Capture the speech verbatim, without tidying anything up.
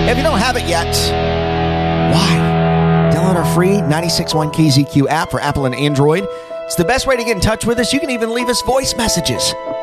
If you don't have it yet, why? Download our free ninety-six point one K Z Q app for Apple and Android. It's the best way to get in touch with us. You can even leave us voice messages.